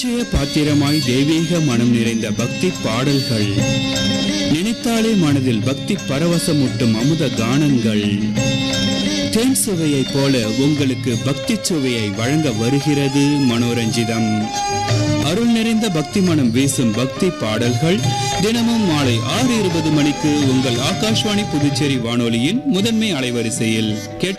அட்சய பாத்திரமாய் தெய்வீக மனம் நிறைந்த பக்தி பாடல்கள், நினைத்தாலே மனதில் பக்தி பரவசமூட்டும் அமுத கானங்கள், தேன் சுவையைப் போல உங்களுக்கு பக்தி சுவையை வழங்க வருகிறது மனோரஞ்சிதம். அருள் நிறைந்த பக்தி மனம் வீசும் பக்தி பாடல்கள் தினமும் மாலை 6:20 மணிக்கு உங்கள் ஆகாஷ்வாணி புதுச்சேரி வானொலியின் முதன்மை அலைவரிசையில் கேட்க